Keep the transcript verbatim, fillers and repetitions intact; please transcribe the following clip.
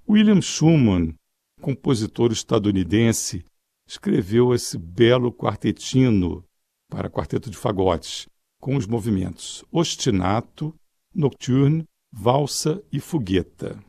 William Schumann, compositor estadunidense, escreveu esse belo quartetino para quarteto de fagotes, com os movimentos ostinato, nocturne, valsa e fogueta.